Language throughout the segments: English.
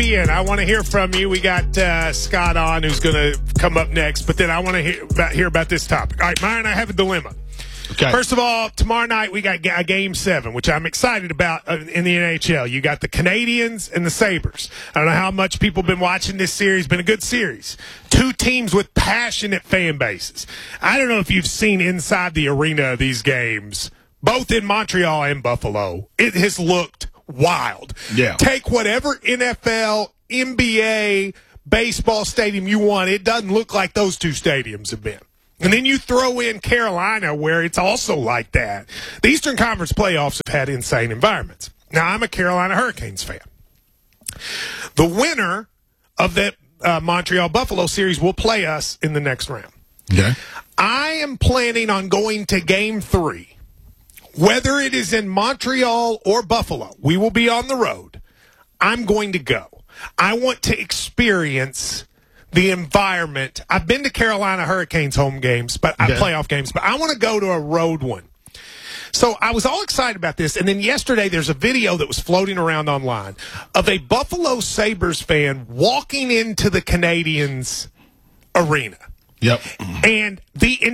ESPN. I want to hear from you. We got Scott on, who's going to come up next, but then I want to hear about this topic. All right, Myron, I have a dilemma. Okay. First of all, tomorrow night we got a Game 7, which I'm excited about in the NHL. You got the Canadiens and the Sabres. I don't know how much people have been watching this series. Been a good series. Two teams with passionate fan bases. I don't know if you've seen inside the arena of these games, both in Montreal and Buffalo. It has looked wild. Yeah. Take whatever NFL, NBA, baseball stadium you want. It doesn't look like those two stadiums have been. And then you throw in Carolina, where it's also like that. The Eastern Conference playoffs have had insane environments. Now, I'm a Carolina Hurricanes fan. The winner of that Montreal-Buffalo series will play us in the next round. Okay. I am planning on going to Game 3. Whether it is in Montreal or Buffalo, we will be on the road. I'm going to go. I want to experience the environment. I've been to Carolina Hurricanes home games, playoff games, but I want to go to a road one. So I was all excited about this, and then yesterday there's a video that was floating around online of a Buffalo Sabres fan walking into the Canadiens arena. Yep. And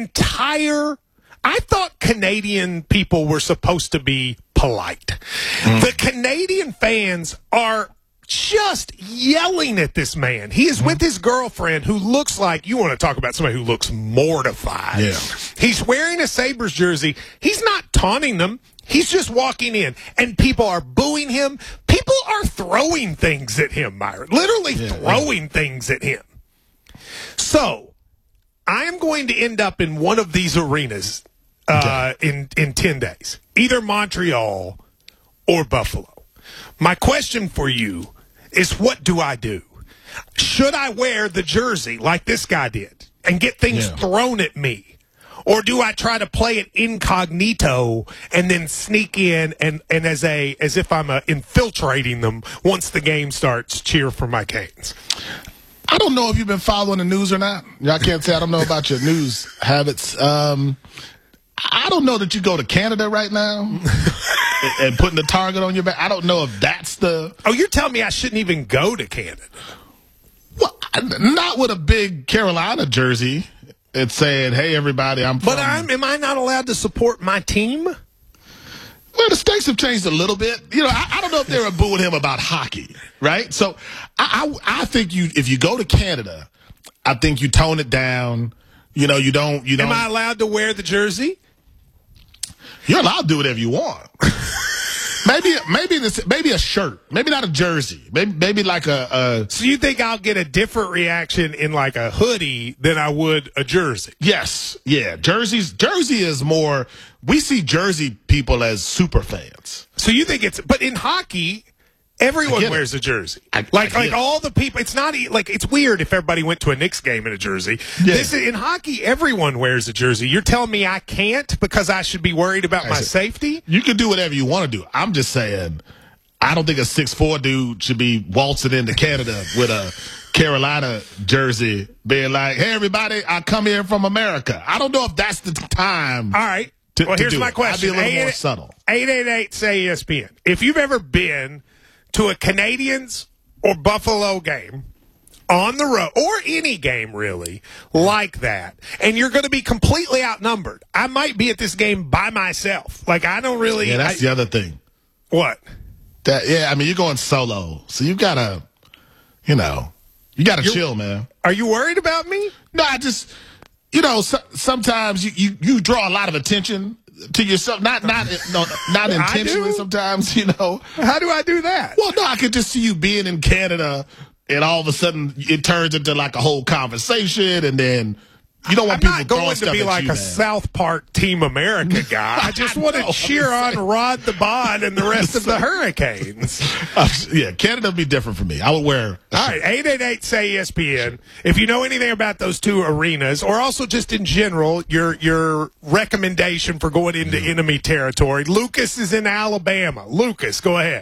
I thought Canadian people were supposed to be polite. The Canadian fans are just yelling at this man. He is with his girlfriend, who looks like, you want to talk about somebody who looks mortified. Yeah. He's wearing a Sabres jersey. He's not taunting them. He's just walking in, and people are booing him. People are throwing things at him, Myron. Literally throwing things at him. So, I am going to end up in one of these arenas in 10 days. Either Montreal or Buffalo. My question for you is, what do I do? Should I wear the jersey like this guy did and get things thrown at me? Or do I try to play it incognito and then sneak in and as if I'm infiltrating them once the game starts, cheer for my Canes? I don't know if you've been following the news or not. I can't say I don't know about your news habits. I don't know that you go to Canada right now and putting the target on your back. I don't know if that's the... Oh, you're telling me I shouldn't even go to Canada? Well, not with a big Carolina jersey. It's saying, hey, everybody, I'm from... But am I not allowed to support my team? Well, the stakes have changed a little bit. You know, I don't know if they were booing him about hockey, right? So I think if you go to Canada, I think you tone it down. You know, you don't... Am I allowed to wear the jersey? You're allowed to do whatever you want. maybe a shirt. Maybe not a jersey. Maybe like a... So you think I'll get a different reaction in like a hoodie than I would a jersey? Yes. Yeah. Jersey is more... We see jersey people as super fans. So you think it's... But in hockey... Everyone wears a jersey. Like all the people. It's not like, it's weird if everybody went to a Knicks game in a jersey. Yeah. In hockey, everyone wears a jersey. You're telling me I can't because I should be worried about my safety? You can do whatever you want to do. I'm just saying, I don't think a 6'4" dude should be waltzing into Canada with a Carolina jersey being like, hey, everybody, I come here from America. I don't know if that's the time. All right. Here's my question. I'd be a little more subtle. 888-SAY-ESPN. If you've ever been to a Canadiens or Buffalo game on the road, or any game really like that, and you're going to be completely outnumbered. I might be at this game by myself. Like, I don't really... Yeah, that's the other thing. What? I mean, you're going solo, so you got to, chill, man. Are you worried about me? No, I just, sometimes you draw a lot of attention to yourself, not intentionally. Sometimes, How do I do that? Well, no, I could just see you being in Canada, and all of a sudden it turns into like a whole conversation, and then you don't want people throwing stuff at you. I'm not going to be like a South Park Team America guy. I just want to cheer on Rod the Bod and the rest of the Hurricanes. Yeah, Canada would be different for me. I would wear. All right, 888-SAY-ESPN. If you know anything about those two arenas, or also just in general, your recommendation for going into enemy territory. Lucas is in Alabama. Lucas, go ahead.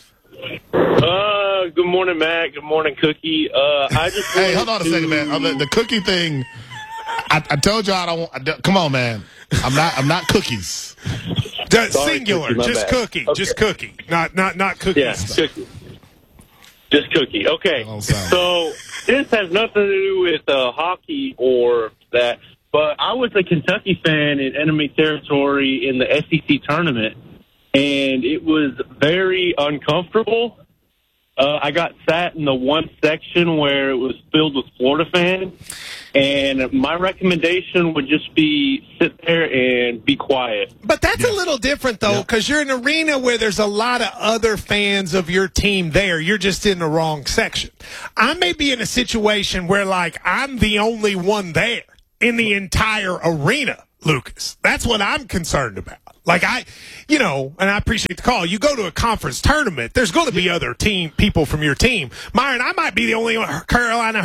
Good morning, Matt. Good morning, Cookie. Hey, hold on a second, man. The cookie thing. I told you I don't want. Come on, man. I'm not cookies. Singular, Cookie, just bad. cookie, Okay. just cookie, not cookies. Yeah, Cookie. Just Cookie. Okay. Oh, sorry. So this has nothing to do with hockey or that, but I was a Kentucky fan in enemy territory in the SEC tournament, and it was very uncomfortable. I got sat in the one section where it was filled with Florida fans, and my recommendation would just be sit there and be quiet. But that's a little different, though, because you're in an arena where there's a lot of other fans of your team there. You're just in the wrong section. I may be in a situation where, like, I'm the only one there in the entire arena, Lucas. That's what I'm concerned about. Like, and I appreciate the call. You go to a conference tournament, there's going to be other people from your team. Myron, I might be the only one, Carolina.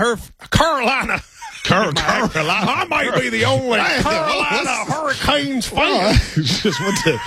I might be the only Carolina Hurricanes fan. Just went to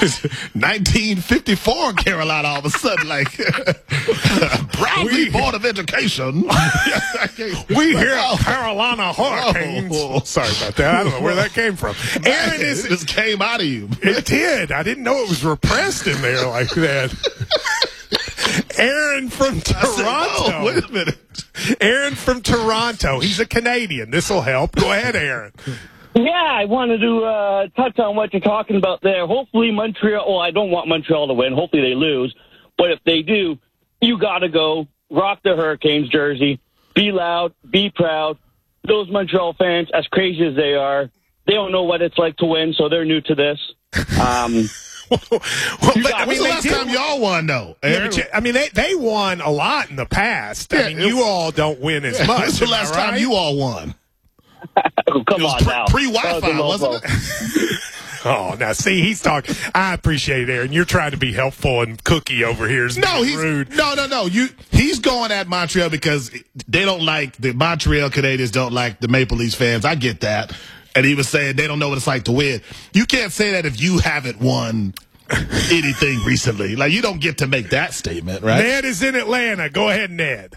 1954 Carolina all of a sudden, like proudly Board of Education. We here at Carolina Hurricanes. Sorry about that. I don't know where that came from. Aaron, it just came out of you. It did. I didn't know it was repressed in there like that. Aaron from Toronto. Wait a minute. Aaron from Toronto. He's a Canadian. This will help. Go ahead, Aaron. Yeah, I wanted to touch on what you're talking about there. Hopefully Montreal, well, I don't want Montreal to win. Hopefully they lose. But if they do, you got to go rock the Hurricanes jersey. Be loud. Be proud. Those Montreal fans, as crazy as they are, they don't know what it's like to win, so they're new to this. But I mean, last time y'all won, though. I mean, they won a lot in the past. I mean, you all don't win as much. When's the last time you all won? Come on now. Pre-Wi-Fi, wasn't it? Oh, now see, he's talking. I appreciate it, Aaron. You're trying to be helpful, and Cookie over here is rude. No. He's going at Montreal because they don't like the Montreal Canadiens. Don't like the Maple Leafs fans. I get that. And he was saying they don't know what it's like to win. You can't say that if you haven't won anything recently. Like, you don't get to make that statement, right? Ned is in Atlanta. Go ahead, Ned.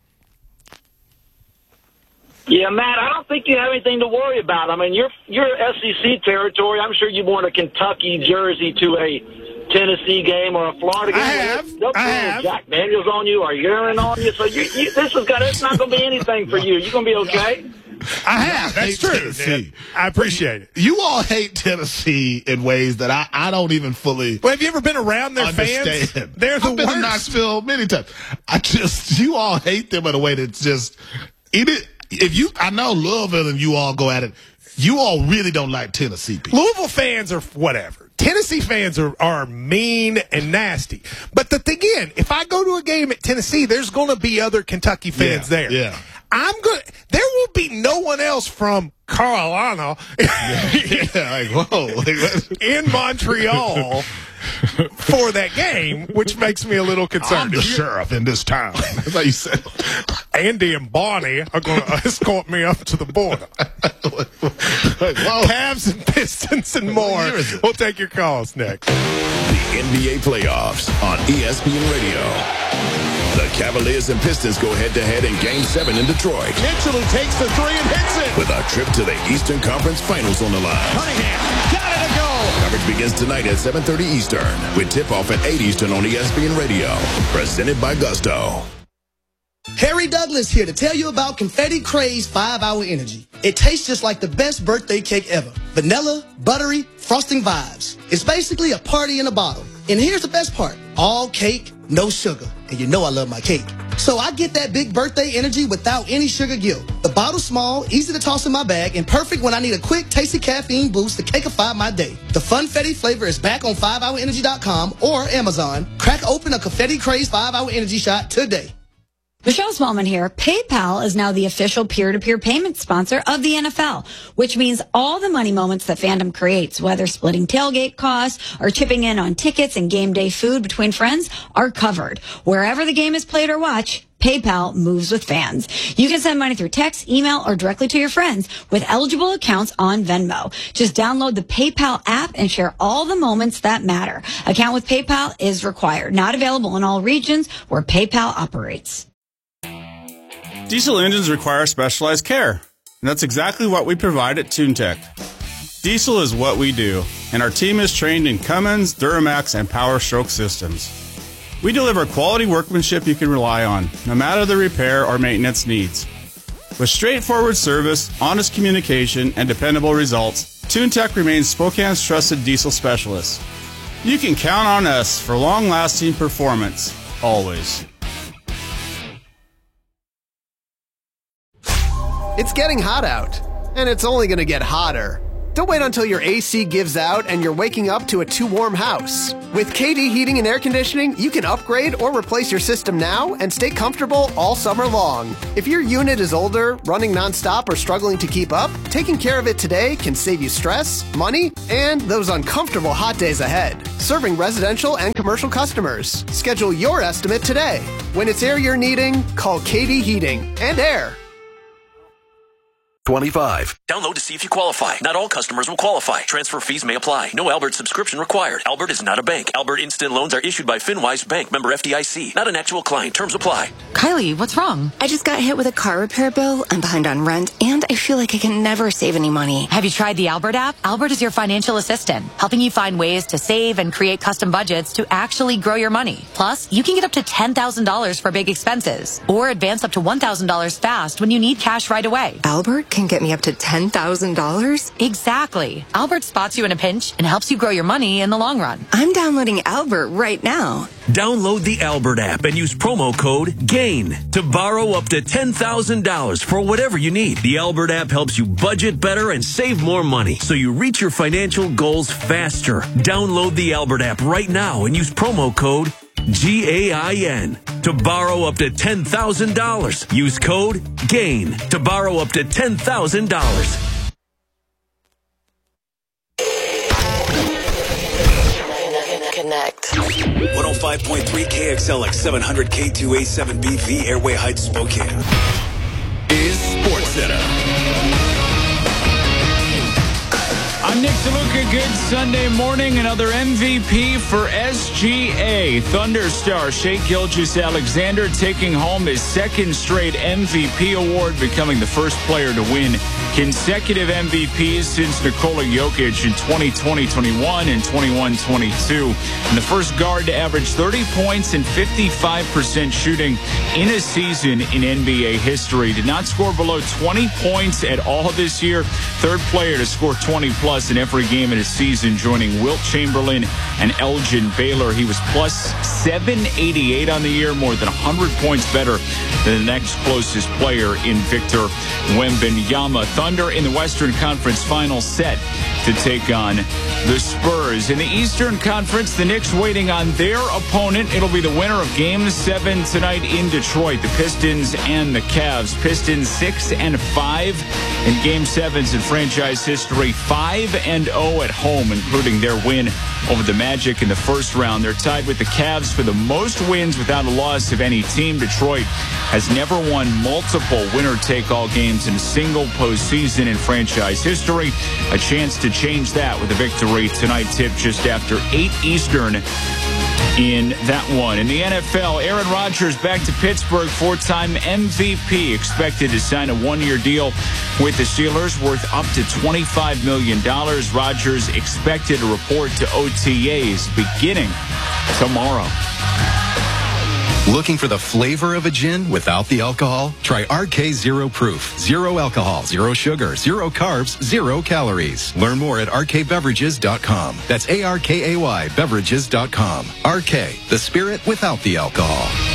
Yeah, Matt, I don't think you have anything to worry about. I mean, you're SEC territory. I'm sure you worn a Kentucky jersey to a Tennessee game or a Florida game. I have. Jack Daniels on you or urine on you. So it's not going to be anything for you. You're going to be okay. I have. That's true. Tennessee. I appreciate it. You all hate Tennessee in ways that I don't even fully Well, have you ever been around their understand. fans? They're the I've been worst. to Knoxville many times. You all hate them in a way that's just I know Louisville and you all go at it. You all really don't like Tennessee people. Louisville fans are whatever. Tennessee fans are mean and nasty. But again, if I go to a game at Tennessee, there's going to be other Kentucky fans there. Yeah. There will be no one else from Carolina Like, whoa. in Montreal for that game, which makes me a little concerned. I'm the sheriff in this town. That's how you said. Andy and Bonnie are going to escort me up to the border. Cavs and Pistons and more. What year is it? We'll take your calls next. The NBA playoffs on ESPN Radio. The Cavaliers and Pistons go head-to-head in Game 7 in Detroit. Mitchell, who takes the three and hits it. With a trip to the Eastern Conference Finals on the line. Cunningham, got it to go. Coverage begins tonight at 7:30 Eastern with tip-off at 8 Eastern on ESPN Radio. Presented by Gusto. Harry Douglas here to tell you about Confetti Craze 5-Hour Energy. It tastes just like the best birthday cake ever. Vanilla, buttery, frosting vibes. It's basically a party in a bottle. And here's the best part. All cake, no sugar. And you know I love my cake. So I get that big birthday energy without any sugar guilt. The bottle's small, easy to toss in my bag, and perfect when I need a quick, tasty caffeine boost to cakeify my day. The Funfetti flavor is back on 5hourenergy.com or Amazon. Crack open a Confetti Craze 5-Hour Energy shot today. Michelle Smallman here. PayPal is now the official peer-to-peer payment sponsor of the NFL, which means all the money moments that fandom creates, whether splitting tailgate costs or chipping in on tickets and game day food between friends, are covered. Wherever the game is played or watched, PayPal moves with fans. You can send money through text, email, or directly to your friends with eligible accounts on Venmo. Just download the PayPal app and share all the moments that matter. Account with PayPal is required. Not available in all regions where PayPal operates. Diesel engines require specialized care, and that's exactly what we provide at TuneTech. Diesel is what we do, and our team is trained in Cummins, Duramax, and Power Stroke systems. We deliver quality workmanship you can rely on, no matter the repair or maintenance needs. With straightforward service, honest communication, and dependable results, TuneTech remains Spokane's trusted diesel specialist. You can count on us for long-lasting performance, always. It's getting hot out, and it's only going to get hotter. Don't wait until your AC gives out and you're waking up to a too warm house. With KD Heating and Air Conditioning, you can upgrade or replace your system now and stay comfortable all summer long. If your unit is older, running nonstop, or struggling to keep up, taking care of it today can save you stress, money, and those uncomfortable hot days ahead. Serving residential and commercial customers. Schedule your estimate today. When it's air you're needing, call KD Heating and Air. 25. Download to see if you qualify. Not all customers will qualify. Transfer fees may apply. No Albert subscription required. Albert is not a bank. Albert Instant Loans are issued by FinWise Bank, member FDIC. Not an actual client. Terms apply. Kylie, what's wrong? I just got hit with a car repair bill. I'm behind on rent, and I feel like I can never save any money. Have you tried the Albert app? Albert is your financial assistant, helping you find ways to save and create custom budgets to actually grow your money. Plus, you can get up to $10,000 for big expenses, or advance up to $1,000 fast when you need cash right away. Albert can get me up to $10,000? Exactly. Albert spots you in a pinch and helps you grow your money in the long run. I'm downloading Albert right now. Download the Albert app and use promo code GAIN to borrow up to $10,000 for whatever you need. The Albert app helps you budget better and save more money so you reach your financial goals faster. Download the Albert app right now and use promo code GAIN to borrow up to $10,000. Use code GAIN to borrow up to $10,000. Connect. 105.3 KXLX 700 K2A7B Airway Heights Spokane is Sports Center. I'm Nick DeLuca. Good Sunday morning. Another MVP for SGA. Thunderstar Shai Gilgeous-Alexander taking home his second straight MVP award, becoming the first player to win consecutive MVPs since Nikola Jokic in 2020-21 and 21-22. And the first guard to average 30 points and 55% shooting in a season in NBA history. Did not score below 20 points at all this year. Third player to score 20-plus in every game in a season, joining Wilt Chamberlain and Elgin Baylor. He was plus 788 on the year, more than 100 points better than the next closest player in Victor Wembanyama. Thunder in the Western Conference final set to take on the Spurs. In the Eastern Conference, the Knicks waiting on their opponent. It'll be the winner of Game 7 tonight in Detroit, the Pistons and the Cavs. Pistons 6-5 in Game 7s in franchise history, 5-0 at home, including their win over the Magic in the first round. They're tied with the Cavs for the most wins without a loss of any team. Detroit has never won multiple winner-take-all games in a single postseason in franchise history. A chance to change that with a victory tonight, tipped just after 8 Eastern in that one. In the NFL, Aaron Rodgers back to Pittsburgh, 4-time MVP, expected to sign a 1-year deal with the Steelers worth up to $25 million. Rodgers expected to report to OTAs beginning tomorrow. Looking for the flavor of a gin without the alcohol? Try RK Zero Proof. 0 alcohol, 0 sugar, 0 carbs, 0 calories. Learn more at rkbeverages.com. That's ARKAY beverages.com. RK, the spirit without the alcohol.